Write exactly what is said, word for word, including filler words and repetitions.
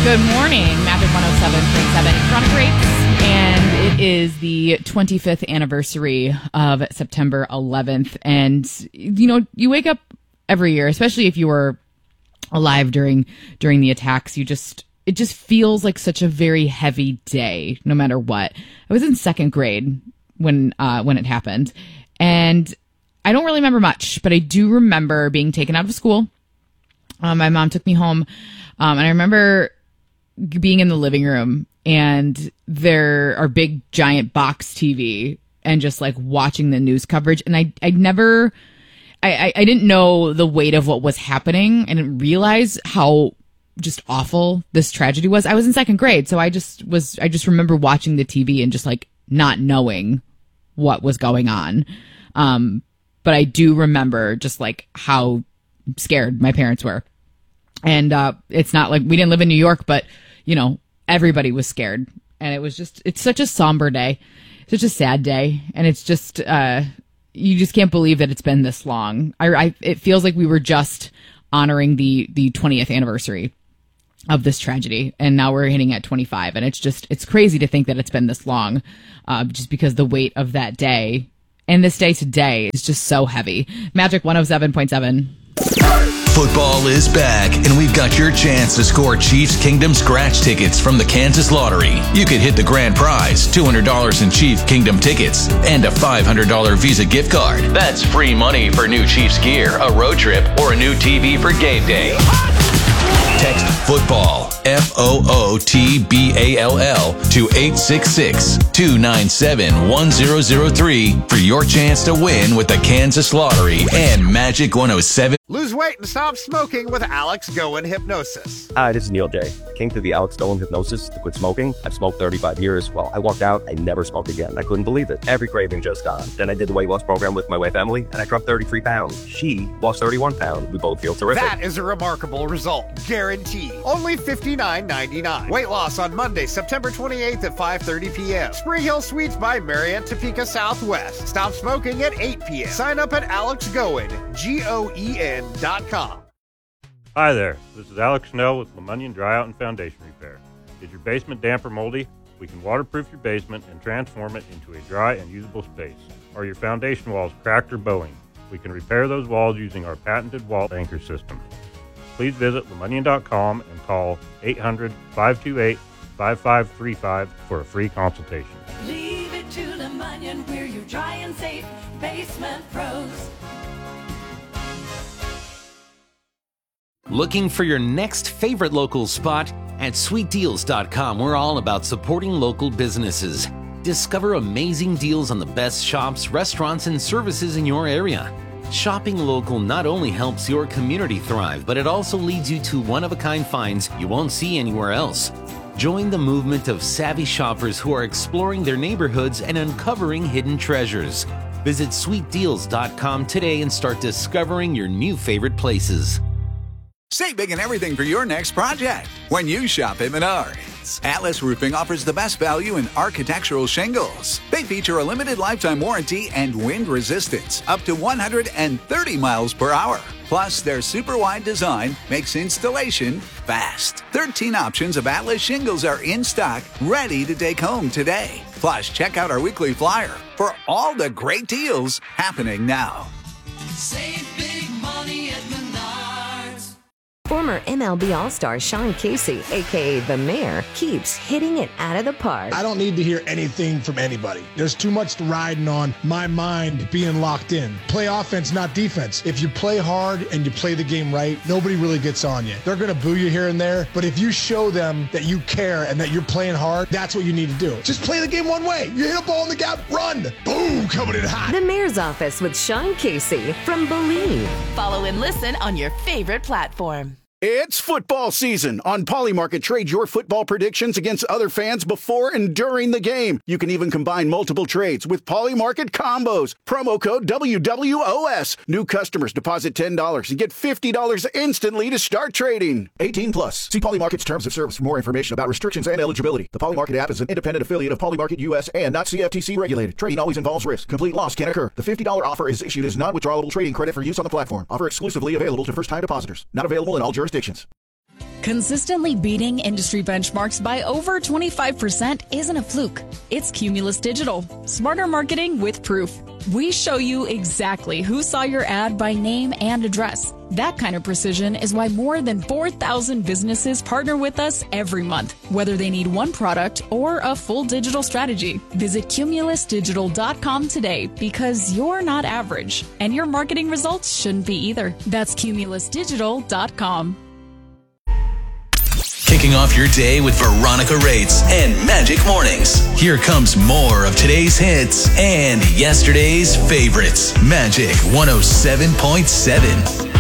Good morning, Magic one oh seven point seven Chronic Rates, and it is the twenty-fifth anniversary of September eleventh. And, you know, you wake up every year, especially if you were alive during during the attacks, you just, it just feels like such a very heavy day, no matter what. I was in second grade when uh, when it happened, and I don't really remember much, but I do remember being taken out of school. Um, my mom took me home, um, and I remember being in the living room, and there are big giant box T V, and just like watching the news coverage. And I, I never, I, I didn't know the weight of what was happening. I didn't realize how just awful this tragedy was. I was in second grade, so I just was, I just remember watching the T V and just like not knowing what was going on. Um, but I do remember just like how scared my parents were. And uh, it's not like we didn't live in New York, but, you know, everybody was scared. And it was just, it's such a somber day, such a sad day. And it's just, uh, you just can't believe that it's been this long. I, I, it feels like we were just honoring the, the twentieth anniversary of this tragedy. And now we're hitting at twenty-five. And it's just, it's crazy to think that it's been this long, uh, just because the weight of that day and this day today is just so heavy. Magic one oh seven point seven. Football is back, and we've got your chance to score Chiefs Kingdom scratch tickets from the Kansas Lottery. You could hit the grand prize, two hundred dollars in Chief Kingdom tickets, and a five hundred dollars Visa gift card. That's free money for new Chiefs gear, a road trip, or a new T V for game day. Text football, F O O T B A L L, to eight six six, two nine seven, one zero zero three for your chance to win with the Kansas Lottery and Magic one oh seven. Lose weight and stop smoking with Alex Goen Hypnosis. Hi, this is Neil J. Came to the Alex Goen Hypnosis to quit smoking. I've smoked thirty-five years. Well, I walked out, I never smoked again. I couldn't believe it. Every craving just gone. Then I did the weight loss program with my wife, Emily, and I dropped thirty-three pounds. She lost thirty-one pounds. We both feel terrific. That is a remarkable result. Guaranteed. Only fifty-nine ninety-nine. Weight loss on Monday, September twenty-eighth at five thirty p.m. Spring Hill Suites by Marriott, Topeka Southwest. Stop smoking at eight p.m. Sign up at Alex Goen, G O E N dot com. Hi there, this is Alex Snell with Lemunion Dryout and Foundation Repair. Is your basement damp or moldy? We can waterproof your basement and transform it into a dry and usable space. Are your foundation walls cracked or bowing? We can repair those walls using our patented wall anchor system. Please visit Lemunion dot com and call eight hundred, five two eight, five five three five for a free consultation. Leave it to Lemunion, we're your dry and safe basement pros. Looking for your next favorite local spot? At sweet deals dot com, we're all about supporting local businesses. Discover amazing deals on the best shops, restaurants, and services in your area. Shopping local not only helps your community thrive, but it also leads you to one-of-a-kind finds you won't see anywhere else. Join the movement of savvy shoppers who are exploring their neighborhoods and uncovering hidden treasures. Visit sweet deals dot com today and start discovering your new favorite places. Save big on everything for your next project when you shop at Menards. Atlas Roofing offers the best value in architectural shingles. They feature a limited lifetime warranty and wind resistance up to one hundred thirty miles per hour. Plus, their super wide design makes installation fast. thirteen options of Atlas shingles are in stock, ready to take home today. Plus, check out our weekly flyer for all the great deals happening now. Save big money at Menards. Former M L B All-Star Sean Casey, a k a. The Mayor, keeps hitting it out of the park. I don't need to hear anything from anybody. There's too much riding on my mind being locked in. Play offense, not defense. If you play hard and you play the game right, nobody really gets on you. They're going to boo you here and there, but if you show them that you care and that you're playing hard, that's what you need to do. Just play the game one way. You hit a ball in the gap, run. Boom, coming in hot. The Mayor's Office with Sean Casey from Believe. Follow and listen on your favorite platform. It's football season. On Polymarket, trade your football predictions against other fans before and during the game. You can even combine multiple trades with Polymarket combos. Promo code W W O S. New customers deposit ten dollars and get fifty dollars instantly to start trading. eighteen plus. See Polymarket's terms of service for more information about restrictions and eligibility. The Polymarket app is an independent affiliate of Polymarket U S and not C F T C regulated. Trading always involves risk. Complete loss can occur. The fifty dollars offer is issued as non-withdrawable trading credit for use on the platform. Offer exclusively available to first-time depositors. Not available in all jurisdictions. Consistently beating industry benchmarks by over twenty-five percent isn't a fluke. It's Cumulus Digital. Smarter marketing with proof. We show you exactly who saw your ad by name and address. That kind of precision is why more than four thousand businesses partner with us every month, whether they need one product or a full digital strategy. Visit cumulus digital dot com today because you're not average, and your marketing results shouldn't be either. That's cumulus digital dot com. Kicking off your day with Veronica Rates and Magic Mornings. Here comes more of today's hits and yesterday's favorites. Magic one oh seven point seven.